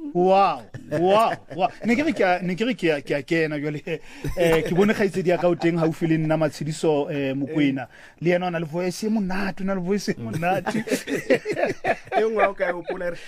Wow. Ne ke re ke kena jole ke bone khaitsedi ya ka o teng ha o file nna matshediso Mokoena le yena ona le voice monate na le voice monate engwe o ka o pola